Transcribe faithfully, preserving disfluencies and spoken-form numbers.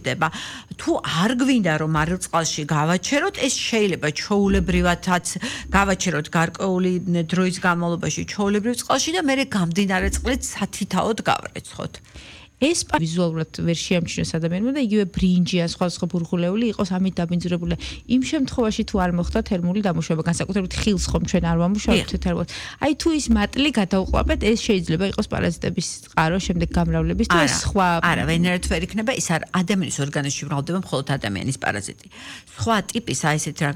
მჭირდება. თუ არ გვინდა რომ მარილწყალში გავაჩეროთ, ეს შეიძლება ჩვეულებრივადაც გავაჩეროთ გარკვეული დროის განმავლობაში ჩვეულებრივ წყალში და მერე გამდინარე წყლით სათითაოდ გავრეცხოთ. ეს ვიზუალურად ვერ შეამჩნევს ადამიანმა და იგივე ბრინჯი ან სხვა სხვა ბურღულეული იყოს ამით დაბინძურებული. იმ შემთხვევაში თუ არ მოხდა თერმული დამუშავება, განსაკუთრებით ხილს ხომ ჩვენ არ ვამუშავებთ თერმულად. აი თუ ის მატლი გადაუყვავებთ, ეს შეიძლება იყოს პარაზიტების წყარო, შემდეგ გამრავლების თუ ეს სხვა არა, ვენერად ვერ იქნება, ის არ ადამიანის ორგანიზმში მრავლდება მხოლოდ ადამიანის პარაზიტი. სხვა ტიპის აი ესეთ